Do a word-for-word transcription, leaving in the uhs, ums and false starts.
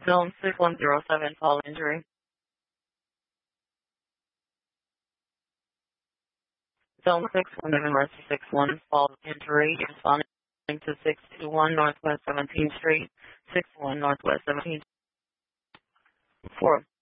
Film six one zero seven, fall injury. Film six one seven, Mercy six one, fall injury. Responding to six two one Northwest seventeenth Street, six one Northwest seventeenth. four